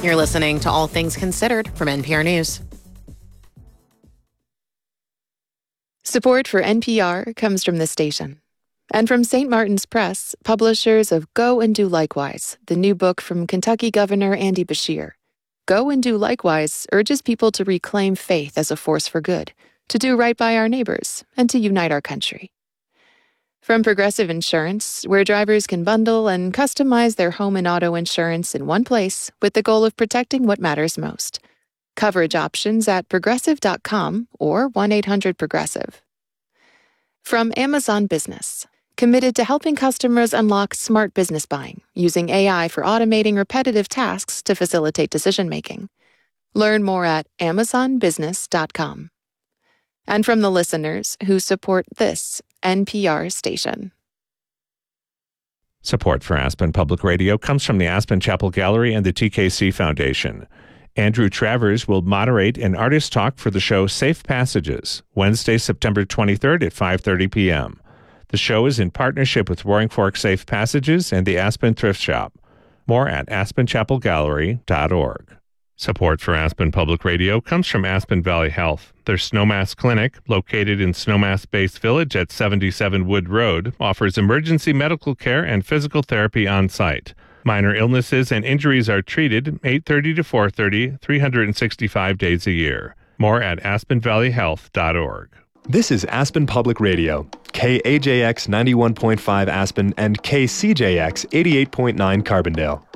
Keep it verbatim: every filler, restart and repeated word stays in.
You're listening to All Things Considered from N P R News. Support for N P R comes from this station and from Saint Martin's Press, publishers of Go and Do Likewise, the new book from Kentucky Governor Andy Beshear. Go and Do Likewise urges people to reclaim faith as a force for good, to do right by our neighbors, and to unite our country. From Progressive Insurance, where drivers can bundle and customize their home and auto insurance in one place with the goal of protecting what matters most. Coverage options at progressive dot com or one eight hundred progressive. From Amazon Business, committed to helping customers unlock smart business buying using A I for automating repetitive tasks to facilitate decision-making. Learn more at amazon business dot com. And from the listeners who support this N P R station. Support for Aspen Public Radio comes from the Aspen Chapel Gallery and the T K C Foundation. Andrew Travers will moderate an artist talk for the show Safe Passages, Wednesday, September twenty-third at five thirty p.m. The show is in partnership with Roaring Fork Safe Passages and the Aspen Thrift Shop. More at aspen chapel gallery dot org. Support for Aspen Public Radio comes from Aspen Valley Health. Their Snowmass Clinic, located in Snowmass Base Village at seventy-seven Wood Road, offers emergency medical care and physical therapy on site. Minor illnesses and injuries are treated eight thirty to four thirty, three hundred sixty-five days a year. More at aspen valley health dot org. This is Aspen Public Radio, K A J X ninety-one point five Aspen and K C J X eighty-eight point nine Carbondale.